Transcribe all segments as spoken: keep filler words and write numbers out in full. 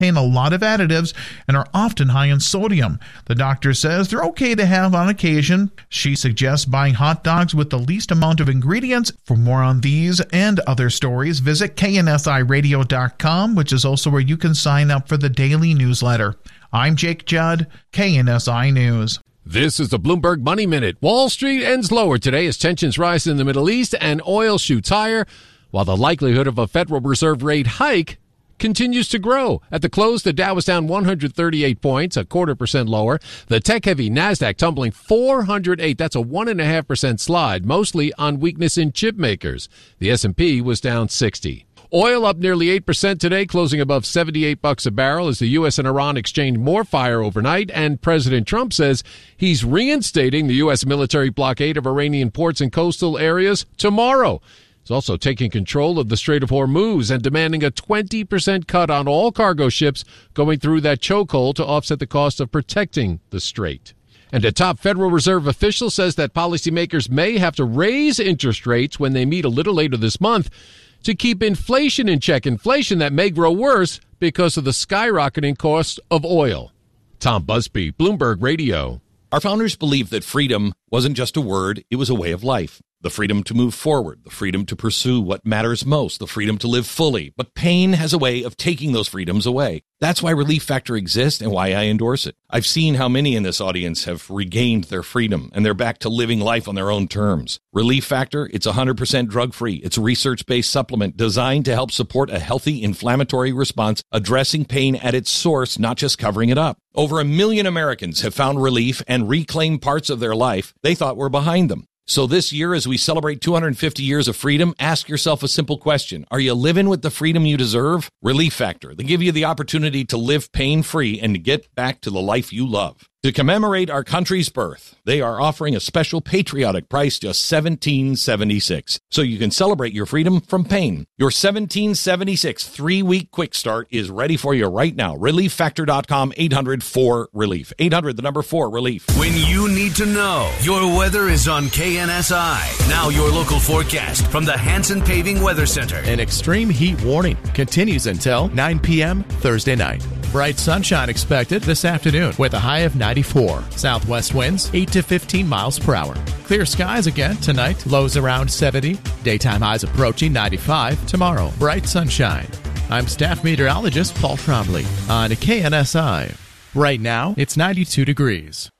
contain a lot of additives and are often high in sodium. The doctor says they're okay to have on occasion. She suggests buying hot dogs with the least amount of ingredients. For more on these and other stories, visit K N S I radio dot com, which is also where you can sign up for the daily newsletter. I'm Jake Judd, K N S I News. This is the Bloomberg Money Minute. Wall Street ends lower today as tensions rise in the Middle East and oil shoots higher, while the likelihood of a Federal Reserve rate hike continues to grow. At the close, the Dow was down one hundred thirty-eight points, a quarter percent lower. The tech-heavy NASDAQ tumbling four hundred eight. That's a one point five percent slide, mostly on weakness in chip makers. The S and P was down sixty. Oil up nearly eight percent today, closing above seventy-eight bucks a barrel as the U S and Iran exchanged more fire overnight, and President Trump says he's reinstating the U S military blockade of Iranian ports and coastal areas tomorrow. He's also taking control of the Strait of Hormuz and demanding a twenty percent cut on all cargo ships going through that chokehold to offset the cost of protecting the strait. And a top Federal Reserve official says that policymakers may have to raise interest rates when they meet a little later this month to keep inflation in check, inflation that may grow worse because of the skyrocketing cost of oil. Tom Busby, Bloomberg Radio. Our founders believed that freedom wasn't just a word, it was a way of life. The freedom to move forward, the freedom to pursue what matters most, the freedom to live fully. But pain has a way of taking those freedoms away. That's why Relief Factor exists and why I endorse it. I've seen how many in this audience have regained their freedom and they're back to living life on their own terms. Relief Factor, it's one hundred percent drug-free. It's a research-based supplement designed to help support a healthy inflammatory response, addressing pain at its source, not just covering it up. Over a million Americans have found relief and reclaimed parts of their life they thought were behind them. So this year, as we celebrate two hundred fifty years of freedom, ask yourself a simple question. Are you living with the freedom you deserve? Relief Factor. They give you the opportunity to live pain-free and to get back to the life you love. To commemorate our country's birth, they are offering a special patriotic price, just seventeen seventy-six. So you can celebrate your freedom from pain. Your seventeen seventy-six three-week quick start is ready for you right now. relief factor dot com, eight hundred four relief. eight hundred, the number four, relief. When you need to know, your weather is on K N S I. Now your local forecast from the Hanson Paving Weather Center. An extreme heat warning continues until nine p.m. Thursday night. Bright sunshine expected this afternoon with a high of ninety-four. Southwest winds eight to fifteen miles per hour. Clear skies again tonight. Lows around seventy. Daytime highs approaching ninety-five tomorrow. Bright sunshine. I'm staff meteorologist Paul Trombley on K N S I. Right now, it's ninety-two degrees.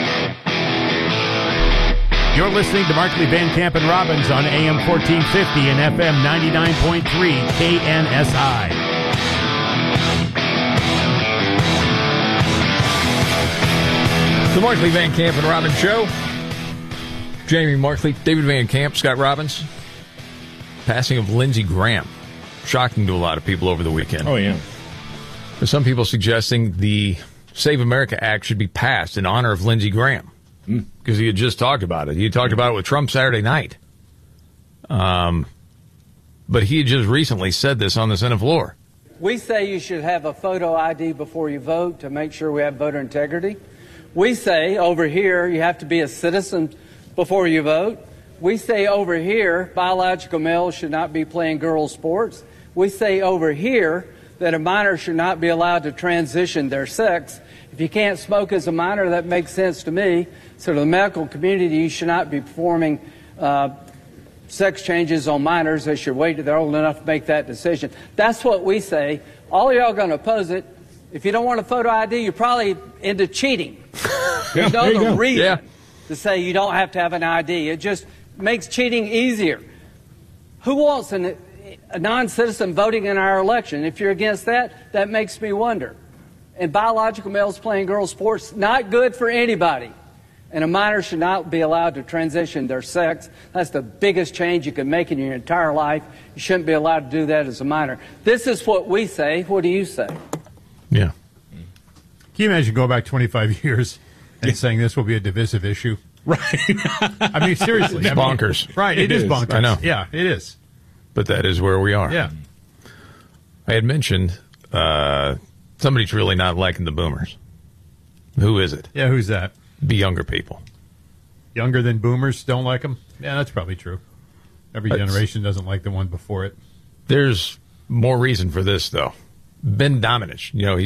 You're listening to Markley, Van Camp, and Robbins on A M fourteen fifty and F M ninety-nine point three K N S I. The Markley, Van Camp, and Robbins Show. Jamie Markley, David Van Camp, Scott Robbins. Passing of Lindsey Graham. Shocking to a lot of people over the weekend. Oh, yeah. There's some people suggesting the Save America Act should be passed in honor of Lindsey Graham. Because mm. he had just talked about it. He had talked about it with Trump Saturday night. Um, but he had just recently said this on the Senate floor. We say you should have a photo I D before you vote to make sure we have voter integrity. We say over here you have to be a citizen before you vote. We say over here biological males should not be playing girls' sports. We say over here that a minor should not be allowed to transition their sex. If you can't smoke as a minor, that makes sense to me. So to the medical community, you should not be performing uh, sex changes on minors. They should wait till they're old enough to make that decision. That's what we say. All of y'all are going to oppose it. If you don't want a photo I D, you're probably into cheating. There's no other reason yeah. to say you don't have to have an I D. It just makes cheating easier. Who wants an, a non-citizen voting in our election? If you're against that, that makes me wonder. And biological males playing girls' sports, not good for anybody. And a minor should not be allowed to transition their sex. That's the biggest change you can make in your entire life. You shouldn't be allowed to do that as a minor. This is what we say. What do you say? Yeah. Can you imagine going back twenty-five years and yeah. saying this will be a divisive issue? Right. I mean, seriously. It's I mean, bonkers. Right, it, it is, is bonkers. I know. Yeah, it is. But that is where we are. Yeah. I had mentioned uh, somebody's really not liking the boomers. Who is it? Yeah, who's that? Be younger people. Younger than boomers don't like them? Yeah, that's probably true. Every That's, generation doesn't like the one before it. There's more reason for this, though. been dominant. You know,